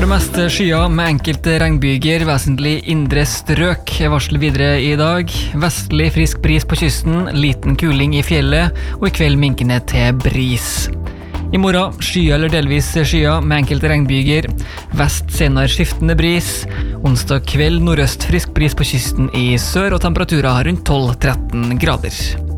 meste skyer med enkelte regnbyger, vesentlig indre strøk. Jeg varsler videre i dag. Vestlig frisk bris på kysten, liten kuling i fjellet, og i kveld minkende til bris. I morgen skyer eller delvis skyer med enkelte regnbyger. Vest senere skiftende bris. Onsdag kveld nordøst frisk bris på kysten i sør, og temperaturer rundt 12-13 grader.